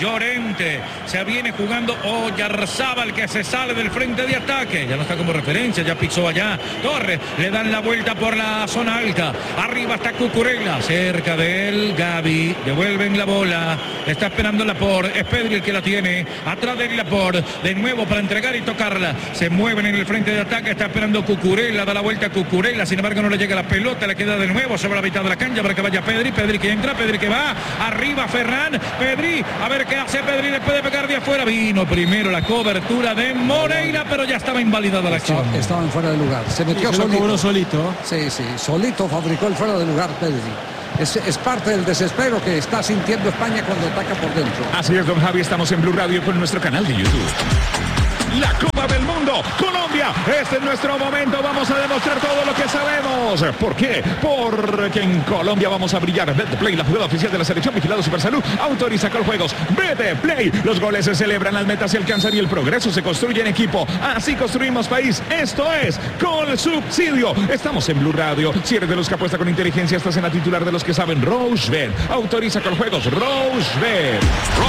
Llorente. Se viene jugando Oyarzábal, que se sale del frente de ataque. Ya no está como referencia, ya pisó allá. Torres, le dan la vuelta por la zona alta. Arriba está Cucurella, cerca de él Gavi. Devuelven la bola. Está esperando Laporte. Es Pedri el que la tiene. Atrás de Laporte. De nuevo para entregar y tocarla. Se mueven en el frente de ataque. Está esperando Cucurella. Da la vuelta a Cucurella. Sin embargo, no le llega la pelota. Le queda de nuevo sobre la mitad de la cancha para que vaya Pedri. Pedri que entra. Pedri que va. Arriba Ferran. Pedri. A ver qué hace Pedri. Le puede pegar de afuera. Vino primero la cobertura de Moreira, pero ya estaba invalidada la acción. Estaba en fuera de lugar. Se metió solito. Sí. Solito fabricó el fuera de lugar Pedri. Es parte del desespero que está sintiendo España cuando ataca por dentro. Así es, don Javi, estamos en Blue Radio con nuestro canal de YouTube. La Copa del Mundo, Colombia, este es nuestro momento, vamos a demostrar todo lo que sabemos. ¿Por qué? Porque en Colombia vamos a brillar. Betplay, la jugada oficial de la selección, vigilado Supersalud, autoriza con juegos. Betplay, los goles se celebran, las metas se alcanzan y el progreso se construye en equipo. Así construimos país, esto es Con Subsidio. Estamos en Blue Radio, si eres de los que apuesta con inteligencia, estás en la titular de los que saben. Rosebet, autoriza con juegos. Rosebet.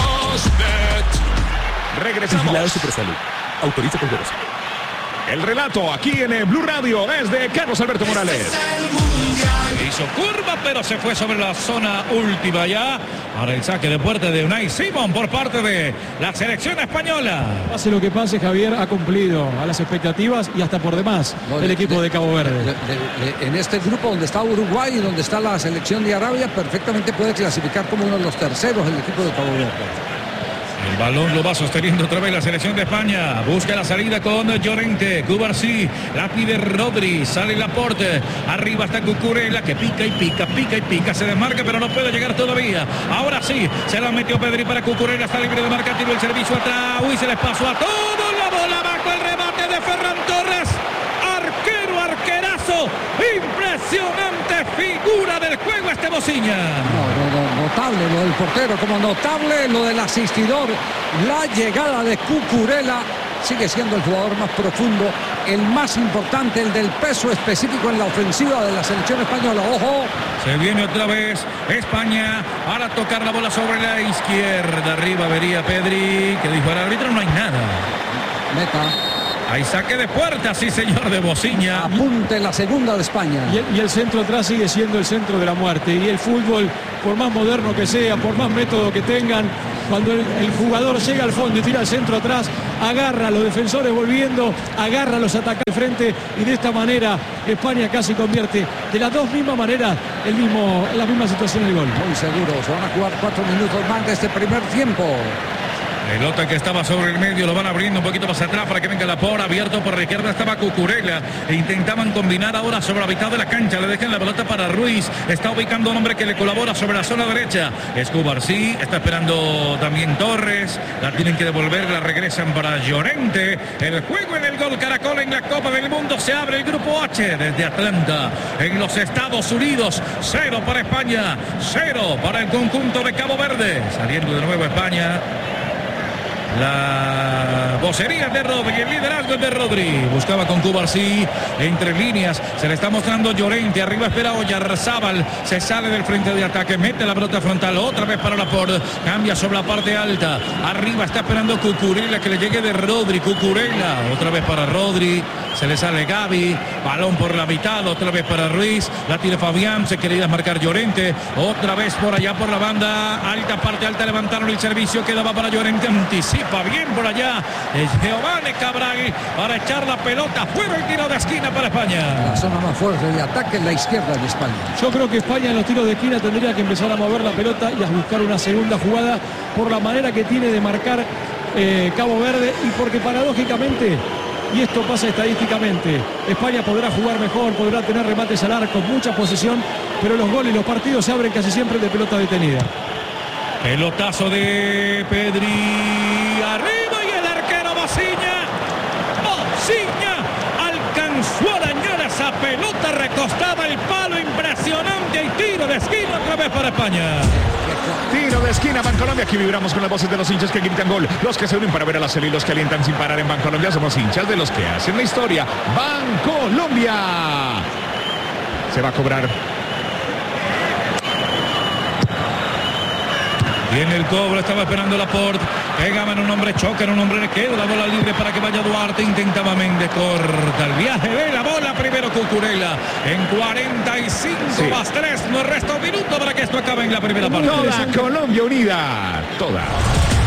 Regresamos. Vigilado Supersalud. Autoriza con juegos. El relato aquí en Blue Radio es de Carlos Alberto Morales. Hizo curva, pero se fue sobre la zona última ya. Ahora el saque de puerta de Unai Simón por parte de la selección española. Pase lo que pase, Javier ha cumplido a las expectativas y hasta por demás el equipo de Cabo Verde. En este grupo donde está Uruguay y donde está la selección de Arabia, perfectamente puede clasificar como uno de los terceros el equipo de Cabo Verde. El balón lo va sosteniendo otra vez la selección de España. Busca la salida con Llorente. Cubarsí. La pide Rodri. Sale Laporte. Arriba está Cucurella que pica y pica. Se desmarca pero no puede llegar todavía. Ahora sí. Se la metió Pedri para Cucurella. Está libre de marca. Tiró el servicio atrás. Uy, se les pasó a todos. La bola bajo el remate de Ferran Torres. Arquerazo. Impresionante figura del juego este Bociña. Notable lo del portero, como notable lo del asistidor. La llegada de Cucurella. Sigue siendo el jugador más profundo, el más importante, el del peso específico en la ofensiva de la selección española. ¡Ojo! Se viene otra vez España para tocar la bola sobre la izquierda. Arriba vería Pedri, que dijo el árbitro, no hay nada. Meta. Hay saque de puerta, sí señor, de Bociña. Apunte la segunda de España. Y el centro atrás sigue siendo el centro de la muerte. Y el fútbol, por más moderno que sea, por más método que tengan, cuando el jugador llega al fondo y tira el centro atrás, agarra a los defensores volviendo, agarra a los atacantes de frente y de esta manera España casi convierte de las dos mismas maneras la misma situación del gol. Muy seguro, se van a jugar 4 minutos más de este primer tiempo. Pelota que estaba sobre el medio, lo van abriendo un poquito más atrás para que venga Laporte, abierto por la izquierda estaba Cucurella e intentaban combinar ahora sobre la mitad de la cancha, le dejan la pelota para Ruiz, está ubicando a un hombre que le colabora sobre la zona derecha, es Cubarsí, está esperando también Torres, la tienen que devolver, la regresan para Llorente, el juego en el Gol Caracol en la Copa del Mundo, se abre el grupo H desde Atlanta, en los Estados Unidos, 0 para España, 0 para el conjunto de Cabo Verde, saliendo de nuevo España. La vocería de Rodri, el liderazgo de Rodri. Buscaba con Cubarsí entre líneas. Se le está mostrando Llorente. Arriba espera Oyarzábal. Se sale del frente de ataque. Mete la pelota frontal. Otra vez para Laporte. Cambia sobre la parte alta. Arriba está esperando Cucurella que le llegue de Rodri. Cucurella. Otra vez para Rodri. Se le sale Gavi. Balón por la mitad. Otra vez para Ruiz. La tiene Fabián. Se quería marcar Llorente. Otra vez por allá por la banda alta. Parte alta. Levantaron el servicio. Quedaba para Llorente. Anticipa bien por allá es Giovanni Cabral para echar la pelota fuera, el tiro de esquina para España. La zona más fuerte de ataque en la izquierda de España. Yo creo que España en los tiros de esquina tendría que empezar a mover la pelota y a buscar una segunda jugada por la manera que tiene de marcar Cabo Verde y porque paradójicamente, y esto pasa estadísticamente, España podrá jugar mejor, podrá tener remates al arco, mucha posesión, pero los goles y los partidos se abren casi siempre de pelota detenida. Pelotazo de Pedri arriba y el arquero Bociña alcanzó a dañar esa pelota recostada el palo, impresionante, y tiro de esquina otra vez para España. Tiro de esquina, Bancolombia. Aquí vibramos con las voces de los hinchas que gritan gol, los que se unen para ver a la serie y los que alientan sin parar en Bancolombia. Somos hinchas de los que hacen la historia. Bancolombia. Se va a cobrar. Viene el cobro, estaba esperando Laporte. Pegaba en un hombre, choca en un hombre, le queda la bola libre para que vaya Duarte. Intentaba Méndez, corta el viaje de la bola. Primero Cucurella en 45 más 3. No resta un minuto para que esto acabe en la primera parte. Toda Colombia unida. Toda.